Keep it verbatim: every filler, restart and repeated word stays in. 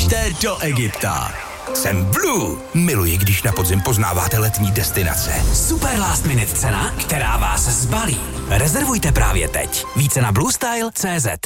Běžte do Egypta. Jsem Blue. Miluji, když na podzim poznáváte letní destinace. Super last minute cena, která vás zbalí. Rezervujte právě teď. Více na bluestyle tečka cé zet.